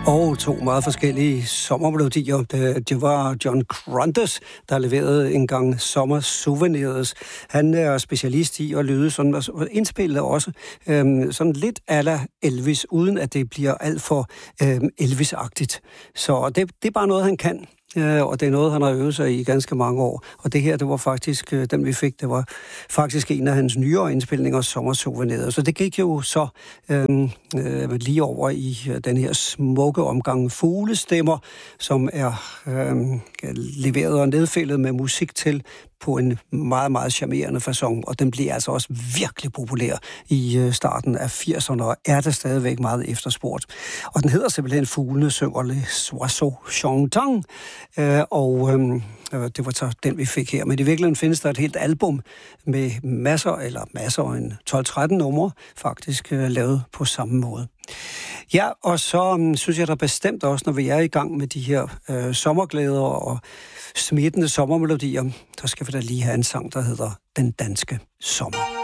Og to meget forskellige sommermelodier. Det var John Gruntes, der leverede en gang Sommersouvenirs. Han er specialist i at lyde sådan, og indspille også sådan lidt a la Elvis, uden at det bliver alt for Elvis-agtigt. Så det er bare noget, han kan. Og det er noget, han har øvet sig i ganske mange år. Og det her, det var faktisk, den vi fik, det var faktisk en af hans nyere indspilninger, Sommersouvenirer. Så det gik jo så lige over i den her smukke omgang fuglestemmer, som er leveret og nedfældet med musik til på en meget, meget charmerende facon, og den blev altså også virkelig populær i starten af 80'erne, og er der stadigvæk meget efterspurgt. Og den hedder simpelthen Fuglene synger Les Oiseaux Chantant, og det var så den, vi fik her. Men i virkeligheden findes der et helt album med masser, en 12-13 numre, faktisk lavet på samme måde. Ja, og så synes jeg da bestemt også, når vi er i gang med de her sommerglæder og smittende sommermelodier, så skal vi da lige have en sang, der hedder Den Danske Sommer.